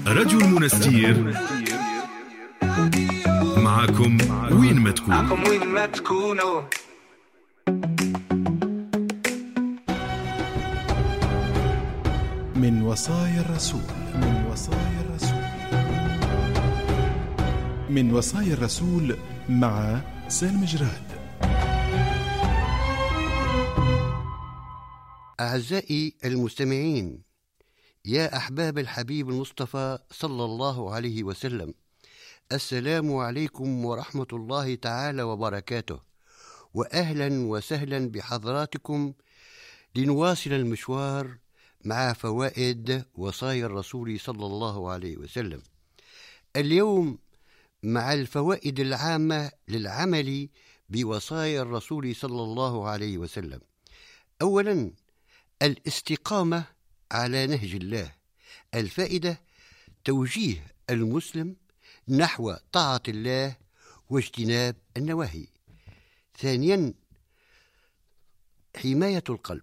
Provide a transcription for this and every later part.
راديو المنستير معكم وين ما تكونوا. من وصايا الرسول مع سالم جراد. أعزائي المستمعين، يا أحباب الحبيب المصطفى صلى الله عليه وسلم، السلام عليكم ورحمة الله تعالى وبركاته، وأهلا وسهلا بحضراتكم لنواصل المشوار مع فوائد وصايا الرسول صلى الله عليه وسلم. اليوم مع الفوائد العامة للعمل بوصايا الرسول صلى الله عليه وسلم. أولا، الاستقامة على نهج الله. الفائدة: توجيه المسلم نحو طاعة الله واجتناب النواهي. ثانيا، حماية القلب.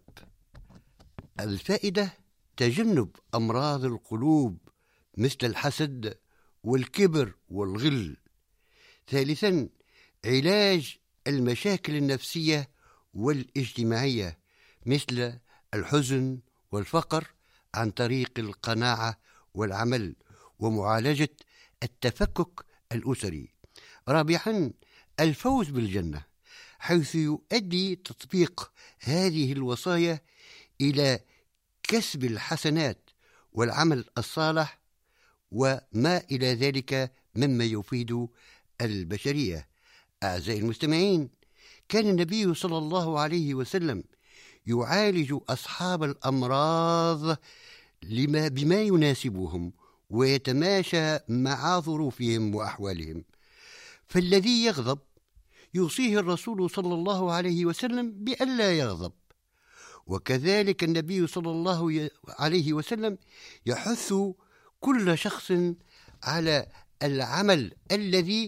الفائدة: تجنب أمراض القلوب مثل الحسد والكبر والغل. ثالثا، علاج المشاكل النفسية والاجتماعية مثل الحزن والفقر عن طريق القناعة والعمل ومعالجة التفكك الأسري. رابعا، الفوز بالجنة، حيث يؤدي تطبيق هذه الوصايا إلى كسب الحسنات والعمل الصالح وما إلى ذلك مما يفيد البشرية. أعزائي المستمعين، كان النبي صلى الله عليه وسلم يعالج أصحاب الأمراض بما يناسبهم ويتماشى مع ظروفهم وأحوالهم. فالذي يغضب يوصيه الرسول صلى الله عليه وسلم بألا يغضب، وكذلك النبي صلى الله عليه وسلم يحث كل شخص على العمل الذي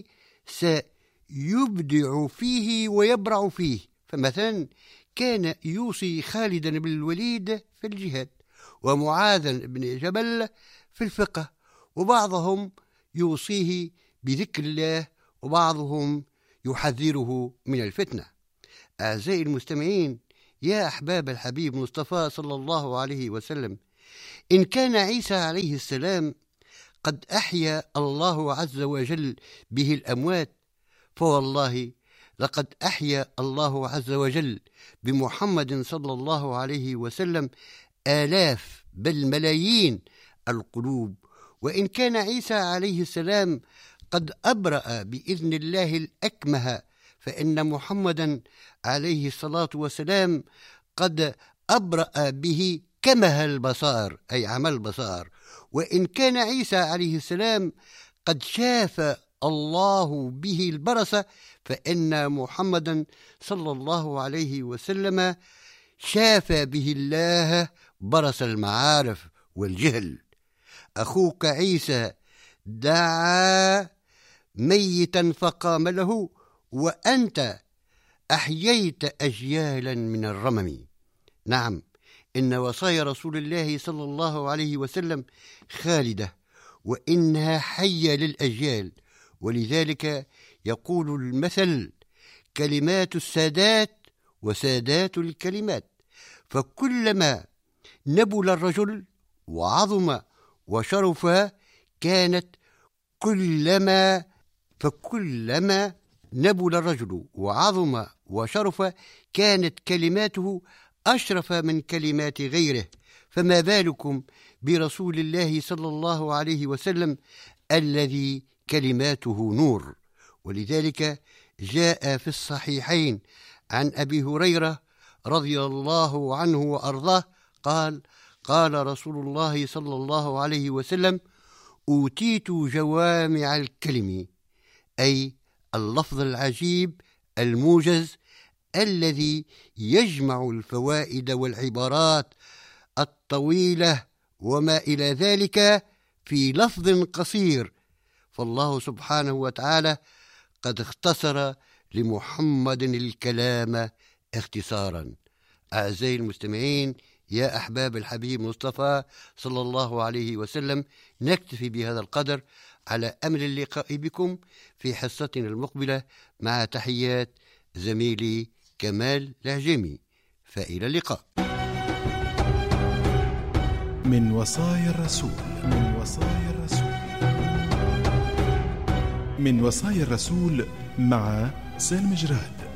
سيبدع فيه ويبرع فيه. فمثلا كان يوصي خالد بن الوليد في الجهاد، ومعاذ بن جبل في الفقه، وبعضهم يوصيه بذكر الله، وبعضهم يحذره من الفتنة. أعزائي المستمعين، يا أحباب الحبيب مصطفى صلى الله عليه وسلم، إن كان عيسى عليه السلام قد أحيا الله عز وجل به الأموات، فوالله لقد أحيا الله عز وجل بمحمد صلى الله عليه وسلم آلاف بل ملايين القلوب. وإن كان عيسى عليه السلام قد أبرأ بإذن الله الأكمه، فإن محمدا عليه الصلاة والسلام قد أبرأ به كمه البصائر، أي عمى البصائر. وإن كان عيسى عليه السلام قد شاف الله به البرص، فإن محمدا صلى الله عليه وسلم شاف به الله برص المعارف والجهل. أخوك عيسى دعا ميتا فقام له، وأنت أحييت أجيالا من الرمم. نعم، إن وصايا رسول الله صلى الله عليه وسلم خالدة، وإنها حية للأجيال. ولذلك يقول المثل: كلمات السادات وسادات الكلمات. فكلما نبل الرجل وعظم وشرف كانت كلماته أشرف من كلمات غيره، فما بالكم برسول الله صلى الله عليه وسلم الذي كلماته نور. ولذلك جاء في الصحيحين عن أبي هريرة رضي الله عنه وأرضاه قال: قال رسول الله صلى الله عليه وسلم: أوتيت جوامع الكلم، أي اللفظ العجيب الموجز الذي يجمع الفوائد والعبارات الطويلة وما إلى ذلك في لفظ قصير. فالله سبحانه وتعالى قد اختصر لمحمد الكلام اختصارا. أعزائي المستمعين، يا أحباب الحبيب مصطفى صلى الله عليه وسلم، نكتفي بهذا القدر على أمل اللقاء بكم في حصتنا المقبلة، مع تحيات زميلي كمال العجيمي، فإلى اللقاء. من وصايا الرسول، من وصايا الرسول مع سالم جراد.